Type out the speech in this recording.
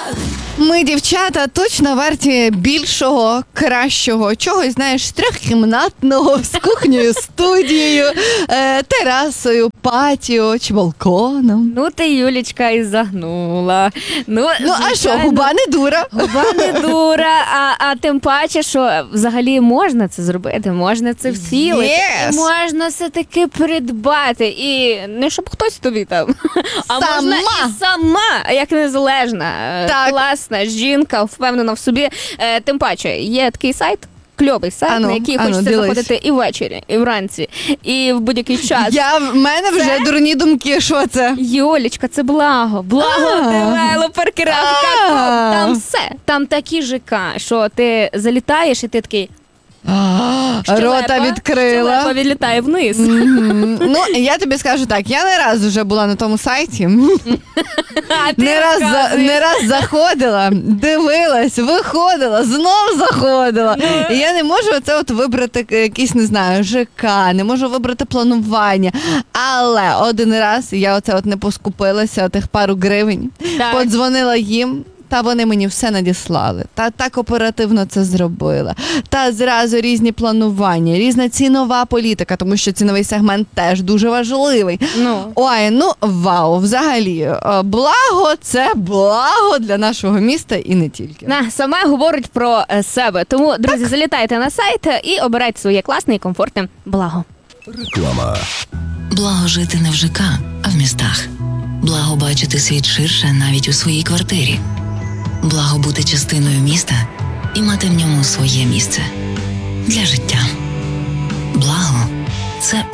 Ми, дівчата, точно варті більшого, кращого, чогось, знаєш, трьохкімнатного, з кухнею, студією, терасою, патіо чи балконом. Ну ти, Юлічка, і загнула. Ну, а що, губа не дура. Губа не дура, а тим паче, що взагалі можна це зробити, можна це втілити, Yes. можна все-таки придбати. І не щоб хтось тобі там, а Сама. можна і сама, як незалежна, Так. класна жінка, впевнена в собі. Тим паче, є такий сайт, кльовий сайт, на який хочеться ділись. заходити і ввечері, і вранці, і в будь-який час. В мене вже дурні думки, що це? Юлічка, це благо. Благо девелопер.com. Там все. Там такі ЖК, що ти залітаєш і ти такий Рота відкрила. щелепа відлітає вниз. Ну, я тобі скажу так, я не раз вже була на тому сайті. А ти Не раз заходила, дивилась, виходила, знов заходила. І я не можу оце от вибрати якийсь, не знаю, ЖК, не можу вибрати планування. Але один раз я оце от не поскупилася, отих пару гривень, Так. подзвонила їм. Та вони мені все надіслали. Та так оперативно це зробила. Та зразу різні планування, різна цінова політика, тому що ціновий сегмент теж дуже важливий. Ой, ну вау, взагалі, благо – це благо для нашого міста і не тільки. Саме говорить про себе. Тому, друзі, залітайте на сайт і обирайте своє класне і комфортне благо. Реклама. Благо жити не в ЖК, а в містах. Благо бачити світ ширше навіть у своїй квартирі. Благо бути частиною міста і мати в ньому своє місце для життя. Благо – це